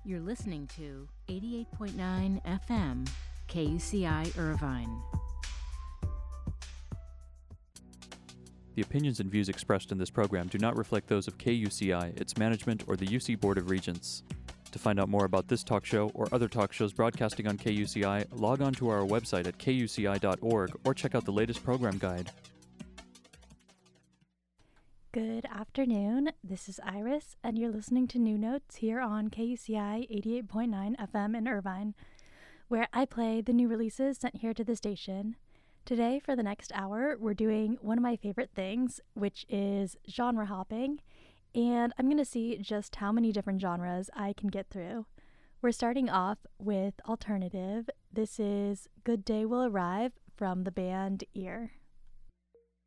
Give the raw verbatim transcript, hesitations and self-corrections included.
You're listening to eighty-eight point nine F M, K U C I Irvine. The opinions and views expressed in this program do not reflect those of K U C I, its management, or the U C Board of Regents. To find out more about this talk show or other talk shows broadcasting on K U C I, log on to our website at k u c i dot org or check out the latest program guide. Good afternoon, this is Iris, and you're listening to New Notes here on K U C I eighty-eight point nine F M in Irvine, where I play the new releases sent here to the station. Today, for the next hour, we're doing one of my favorite things, which is genre hopping, and I'm going to see just how many different genres I can get through. We're starting off with alternative. This is Good Day Will Arrive from the band Ear.